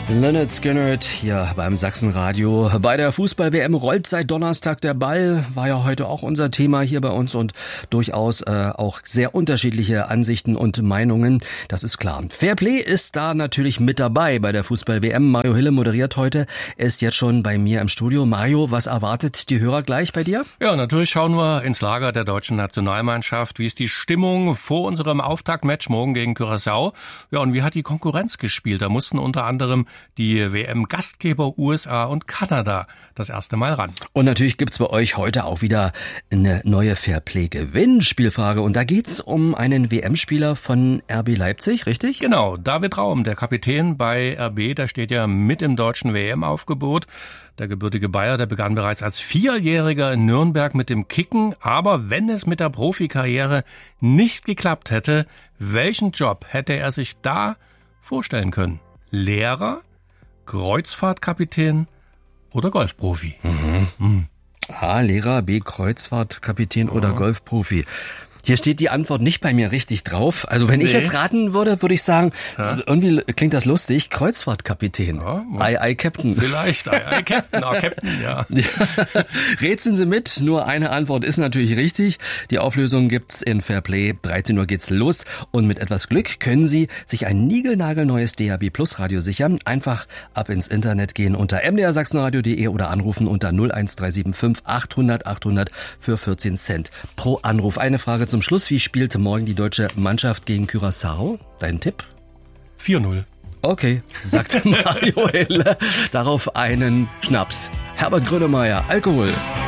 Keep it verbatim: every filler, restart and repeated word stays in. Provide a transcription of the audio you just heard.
Lynyrd Skynyrd hier beim Sachsenradio. Bei der Fußball-W M rollt seit Donnerstag der Ball. War ja heute auch unser Thema hier bei uns und durchaus äh, auch sehr unterschiedliche Ansichten und Meinungen. Das ist klar. Fairplay ist da natürlich mit dabei bei der Fußball-W M. Mario Hille moderiert heute, ist jetzt schon bei mir im Studio. Mario, was erwartet die Hörer gleich bei dir? Ja, natürlich schauen wir ins Lager der deutschen Nationalmannschaft. Wie ist die Stimmung vor unserem Auftaktmatch morgen gegen Curaçao? Ja, und wie hat die Konkurrenz gespielt? Da mussten unter anderem die W M-Gastgeber U S A und Kanada das erste Mal ran. Und natürlich gibt's bei euch heute auch wieder eine neue Fairplay-Gewinnspielfrage. Und da geht's um einen W M-Spieler von R B Leipzig, richtig? Genau, David Raum, der Kapitän bei R B, der steht ja mit im deutschen W M-Aufgebot. Der gebürtige Bayer, der begann bereits als Vierjähriger in Nürnberg mit dem Kicken. Aber wenn es mit der Profikarriere nicht geklappt hätte, welchen Job hätte er sich da vorstellen können? Lehrer, Kreuzfahrtkapitän oder Golfprofi? Mhm. Mhm. A, Lehrer, B, Kreuzfahrtkapitän oder Golfprofi. Hier steht die Antwort nicht bei mir richtig drauf. Also wenn nee. ich jetzt raten würde, würde ich sagen, ja. irgendwie klingt das lustig, Kreuzfahrtkapitän. Ja, ei, ei, Captain. Vielleicht, ei, ei, Captain, ah, Captain, ja. ja. Rätseln Sie mit, nur eine Antwort ist natürlich richtig. Die Auflösung gibt's in Fairplay. dreizehn Uhr geht's los und mit etwas Glück können Sie sich ein niegelnagelneues D A B Plus Radio sichern. Einfach ab ins Internet gehen unter m d r sachsenradio punkt d e oder anrufen unter null eins drei sieben fünf achthundert achthundert für vierzehn Cent pro Anruf. Eine Frage zum Schluss, wie spielt morgen die deutsche Mannschaft gegen Curaçao? Dein Tipp? vier null. Okay, sagt Mario Hille. Darauf einen Schnaps. Herbert Grönemeyer, Alkohol.